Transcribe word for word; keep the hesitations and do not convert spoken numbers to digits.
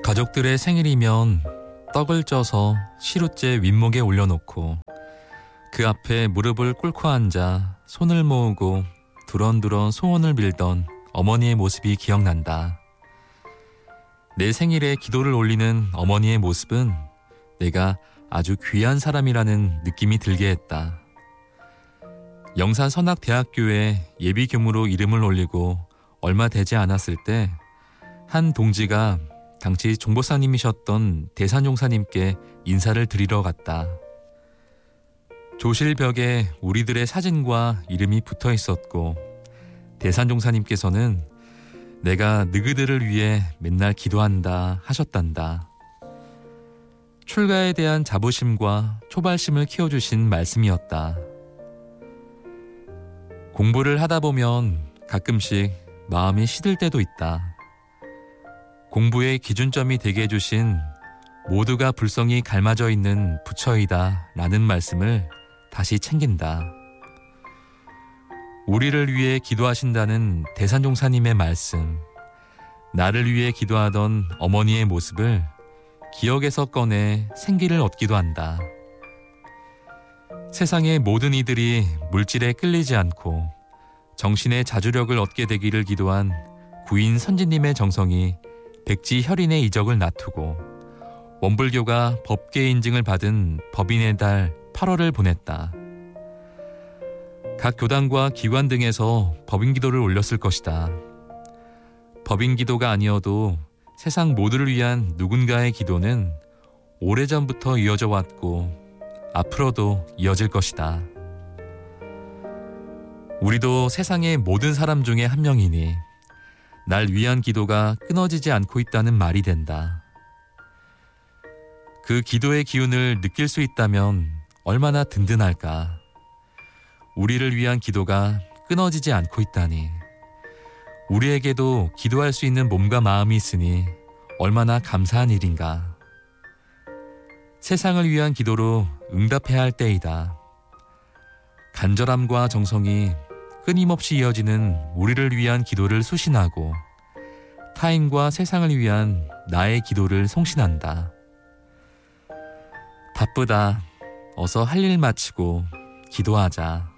가족들의 생일이면 떡을 쪄서 시루째 윗목에 올려놓고 그 앞에 무릎을 꿇고 앉아 손을 모으고 두런두런 소원을 빌던 어머니의 모습이 기억난다. 내 생일에 기도를 올리는 어머니의 모습은 내가 아주 귀한 사람이라는 느낌이 들게 했다. 영산선악대학교에 예비교무로 이름을 올리고 얼마 되지 않았을 때 한 동지가 당시 종보사님이셨던 대산용사님께 인사를 드리러 갔다. 조실벽에 우리들의 사진과 이름이 붙어 있었고 대산용사님께서는 내가 너희들을 위해 맨날 기도한다 하셨단다. 출가에 대한 자부심과 초발심을 키워주신 말씀이었다. 공부를 하다 보면 가끔씩 마음이 시들 때도 있다. 공부의 기준점이 되게 해주신 모두가 불성이 갈마져 있는 부처이다 라는 말씀을 다시 챙긴다. 우리를 위해 기도하신다는 대산종사님의 말씀, 나를 위해 기도하던 어머니의 모습을 기억에서 꺼내 생기를 얻기도 한다. 세상의 모든 이들이 물질에 끌리지 않고 정신의 자주력을 얻게 되기를 기도한 구인 선지님의 정성이 백지혈인의 이적을 놔두고 원불교가 법계 인증을 받은 법인의 달 팔월을 보냈다. 각 교단과 기관 등에서 법인기도를 올렸을 것이다. 법인기도가 아니어도 세상 모두를 위한 누군가의 기도는 오래전부터 이어져 왔고 앞으로도 이어질 것이다. 우리도 세상의 모든 사람 중에 한 명이니 날 위한 기도가 끊어지지 않고 있다는 말이 된다. 그 기도의 기운을 느낄 수 있다면 얼마나 든든할까. 우리를 위한 기도가 끊어지지 않고 있다니. 우리에게도 기도할 수 있는 몸과 마음이 있으니 얼마나 감사한 일인가. 세상을 위한 기도로 응답해야 할 때이다. 간절함과 정성이 끊임없이 이어지는 우리를 위한 기도를 수신하고 타인과 세상을 위한 나의 기도를 송신한다. 바쁘다. 어서 할 일 마치고 기도하자.